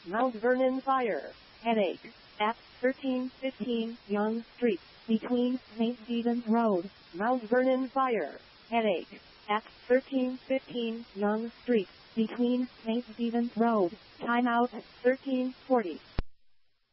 Mount Vernon Fire. Headache. At 1315 Young Street, between St. Stephen's Road, Mount Vernon Fire. Headache. At 1315 Young Street, between St. Stephen's Road. Time out 1340.